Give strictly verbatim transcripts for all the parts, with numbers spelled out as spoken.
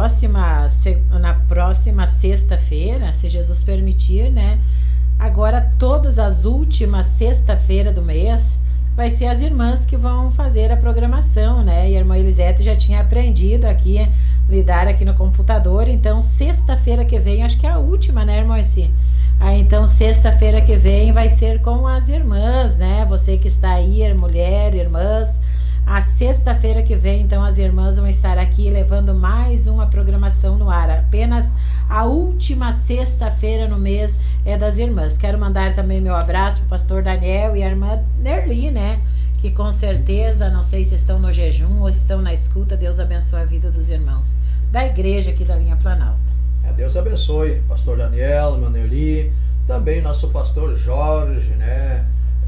próxima, na próxima sexta-feira, se Jesus permitir, né? Agora, todas as últimas sexta-feira do mês, vai ser as irmãs que vão fazer a programação, né? E a irmã Elisete já tinha aprendido aqui, lidar aqui no computador. Então, sexta-feira que vem, acho que é a última, né, irmã? Esse... Ah, então, sexta-feira que vem vai ser com as irmãs, né? Você que está aí, mulher, irmãs. A sexta-feira que vem, então, as irmãs vão estar aqui levando mais uma programação no ar. Apenas a última sexta-feira no mês é das irmãs. Quero mandar também meu abraço pro pastor Daniel e a irmã Nerli, né? Que com certeza, não sei se estão no jejum ou estão na escuta. Deus abençoe a vida dos irmãos da igreja aqui da Linha Planalto. Deus abençoe, pastor Daniel, irmã Nerli, também nosso pastor Jorge, né?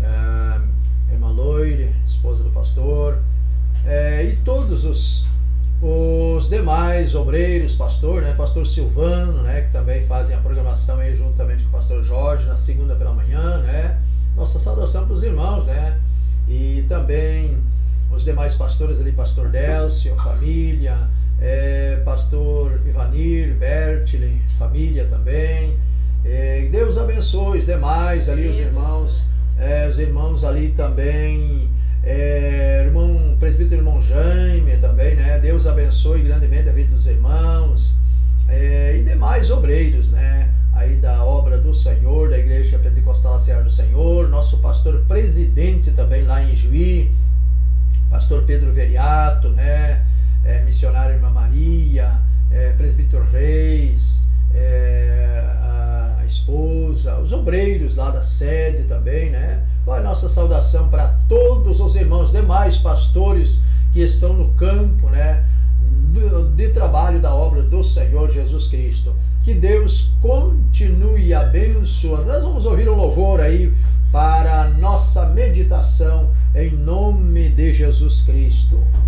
É, irmã Loire, esposa do pastor, é, e todos os, os demais obreiros, pastor, né? Pastor Silvano, né? Que também fazem a programação aí juntamente com o pastor Jorge na segunda pela manhã, né? Nossa saudação para os irmãos, né? E também os demais pastores ali, pastor Delcio, família, é, pastor Ivanir, Bertile, família também. É, Deus abençoe os demais ali, os irmãos, é, os irmãos ali também, é, irmão, presbítero irmão Jaime também, né? Deus abençoe grandemente a vida dos irmãos, é, e demais obreiros, né? Aí da obra do Senhor, da Igreja Pentecostal Serra do Senhor, nosso pastor presidente também lá em Juí, pastor Pedro Veriato, né? É, missionária irmã Maria, é, presbítero Reis, é, a esposa, os obreiros lá da sede também, né? Vai nossa saudação para todos os irmãos, demais pastores que estão no campo, né? De, de trabalho da obra do Senhor Jesus Cristo. Que Deus continue abençoando. Nós vamos ouvir um louvor aí para a nossa meditação em nome de Jesus Cristo.